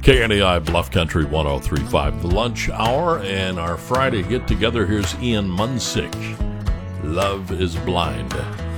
KNAI Bluff Country 103.5, the lunch hour, and our Friday get-together. Here's Ian Munsick. Love is Blind.